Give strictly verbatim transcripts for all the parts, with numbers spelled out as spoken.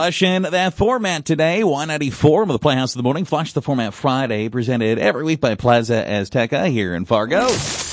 flushing that format today. Y ninety-four with the Playhouse of the Morning. Flush the Format Friday, presented every week by Plaza Azteca here in Fargo.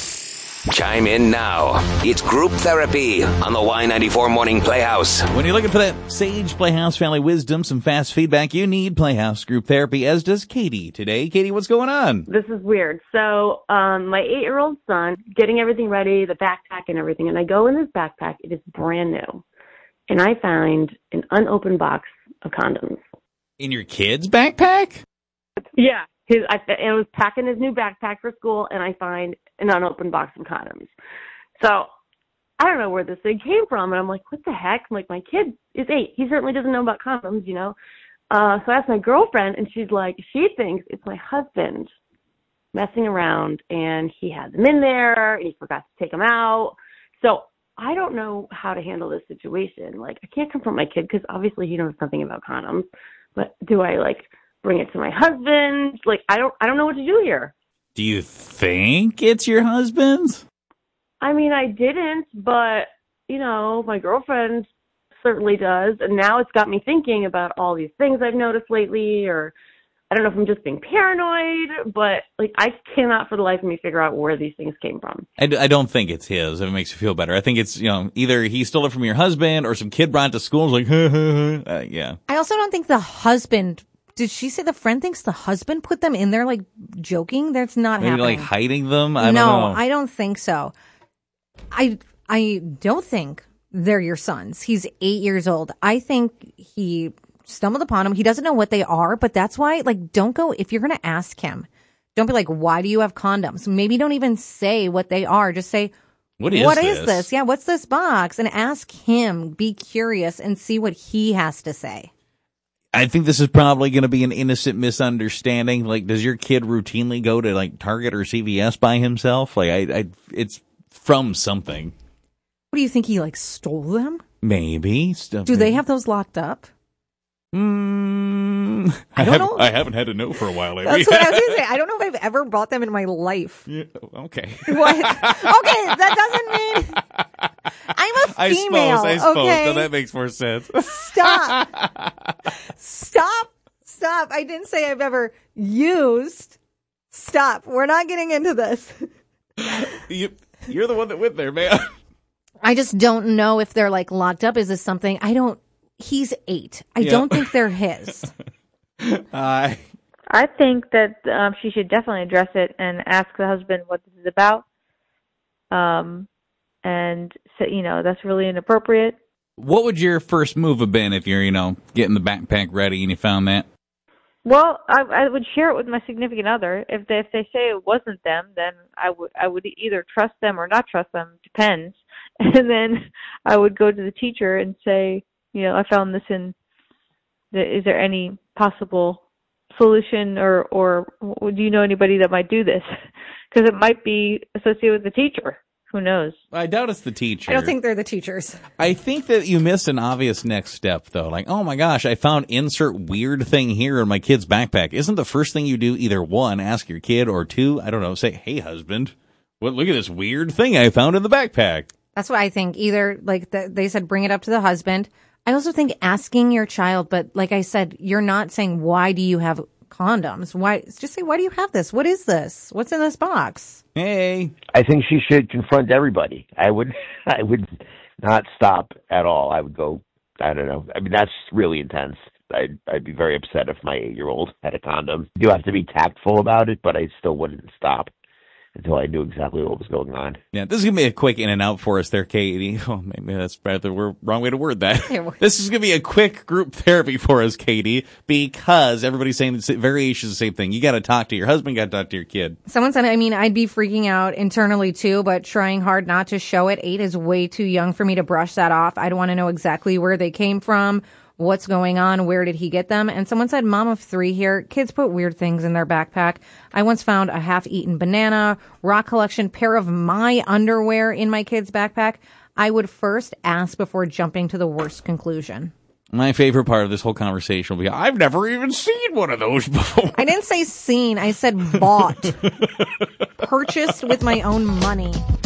Chime in now. It's Group Therapy on the Y ninety-four Morning Playhouse. When you're looking for that sage Playhouse family wisdom, some fast feedback, you need Playhouse Group Therapy, as does Katie today. Katie, what's going on? This is weird. So um, my eight-year-old son, getting everything ready, the backpack and everything, and I go in this backpack. It is brand new. And I find an unopened box of condoms. In your kid's backpack? Yeah. His, I, I was packing his new backpack for school, and I find an unopened box of condoms. So I don't know where this thing came from, and I'm like, what the heck? I'm like, my kid is eight. He certainly doesn't know about condoms, you know. Uh, so I asked my girlfriend, and she's like, she thinks it's my husband messing around, and he had them in there, and he forgot to take them out. So I don't know how to handle this situation. Like, I can't confront my kid because obviously he knows something about condoms, but do I, like, bring it to my husband? Like, I don't, I don't know what to do here. Do you think it's your husband's? I mean, I didn't, but, you know, my girlfriend certainly does. And now it's got me thinking about all these things I've noticed lately, or I don't know if I'm just being paranoid, but, like, I cannot for the life of me figure out where these things came from. I, d- I don't think it's his, if it makes you feel better. I think it's, you know, either he stole it from your husband or some kid brought it to school and was like, huh, huh, huh. Uh, yeah. I also don't think the husband... Did she say the friend thinks the husband put them in there, like, joking? That's not Maybe happening. like hiding them? I no, don't know. I don't think so. I I don't think they're your sons. He's eight years old. I think he stumbled upon them. He doesn't know what they are, but that's why, like, don't go, if you're going to ask him, don't be like, why do you have condoms? Maybe don't even say what they are. Just say, What is what this? is this? Yeah, what's this box? And ask him, be curious, and see what he has to say. I think this is probably going to be an innocent misunderstanding. Like, does your kid routinely go to, like, Target or C V S by himself? Like, I, I it's from something. What do you think, he, like, stole them? Maybe. Stuff Do they have those locked up? Mm, I I, don't haven't, know. I haven't had to know for a while lately. That's what I was going to say. I don't know if I've ever bought them in my life. Yeah, okay. What? Okay, that doesn't mean I'm a I female. suppose, I suppose. Okay? No, that makes more sense. Stop. Stop. Stop. I didn't say I've ever used. Stop. We're not getting into this. you, you're the one that went there, man. I just don't know if they're, like, locked up. Is this something? I don't. He's eight. I Yeah. don't think they're his. I I think that um, she should definitely address it and ask the husband what this is about. Um, and say, you know, that's really inappropriate. What would your first move have been if you're, you know, getting the backpack ready and you found that? Well, I, I would share it with my significant other. If they, if they say it wasn't them, then I would I would either trust them or not trust them. Depends. And then I would go to the teacher and say, you know, I found this in. The, is there any possible solution, or or do you know anybody that might do this? Because it might be associated with the teacher. Who knows? I doubt it's the teacher. I don't think they're the teachers. I think that you missed an obvious next step, though. Like, oh my gosh, I found insert weird thing here in my kid's backpack. Isn't the first thing you do either one, ask your kid, or two, I don't know, say, hey, husband, what? Look at this weird thing I found in the backpack. That's what I think. Either, like, the, they said, bring it up to the husband. I also think asking your child, but like I said, you're not saying, why do you have condoms? Why? Just say, why do you have this? What is this? What's in this box? Hey. I think she should confront everybody. I would, I would not stop at all. I would go, I don't know. I mean, that's really intense. I'd, I'd be very upset if my eight-year-old had a condom. You have to be tactful about it, but I still wouldn't stop until I knew exactly what was going on. Yeah, this is going to be a quick in and out for us there, Katie. Oh, maybe that's probably the wrong way to word that. This is going to be a quick group therapy for us, Katie, because everybody's saying the variations of the same thing. You got to talk to your husband, got to talk to your kid. Someone said, I mean, I'd be freaking out internally too, but trying hard not to show it. Eight is way too young for me to brush that off. I'd want to know exactly where they came from, what's going on, where did he get them? And someone said, mom of three here, kids put weird things in their backpack. I once found a half-eaten banana, rock collection, pair of my underwear in my kid's backpack. I would first ask before jumping to the worst conclusion. My favorite part of this whole conversation will be, I've never even seen one of those before. I didn't say seen, I said bought. Purchased with my own money.